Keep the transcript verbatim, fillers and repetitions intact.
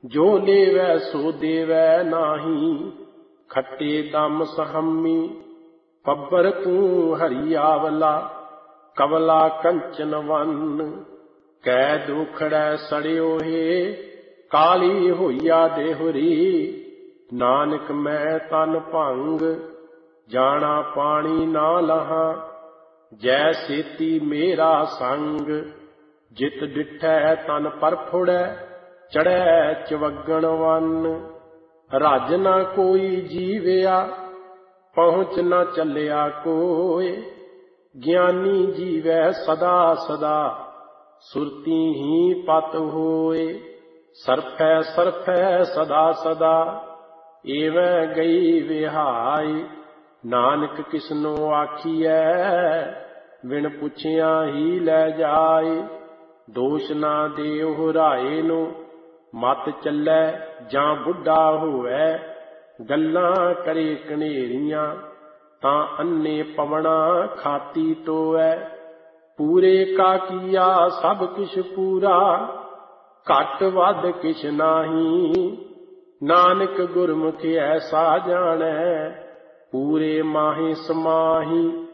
जो लेवै सो देवै नाही, खट्टे दम सहमी। पब्बर तू हरि आवला, कवला कंचन वन। कै दुखड़ै सड़ियो हे, काली होइया देहुरी। नानक मैं तन भंग, जाना पानी ना लहा। जै सेती मेरा संग, जित डिठै तन पर फुड़ै। चढ़ै चवगण वन, रज न कोई जीविया। पहुँच न चलिया कोय, ज्ञानी जीवै सदा सदा। सुरती ही पत होए, सरफै सरफै सदा सदा। एवं गई विहाई, नानक किसनो आखियै। बिन पुछिया ही लै जाए, दोष ना देओ राए नो। मत चलै जां बुढ़ा होवै, गल्लां करे कनेरियां। तां अन्ने पवना खाती टोवै। पूरे का किया सब किश पूरा, घट वध किश नाही। नानक गुरमुख ऐसा जानै, पूरे माहि समाही।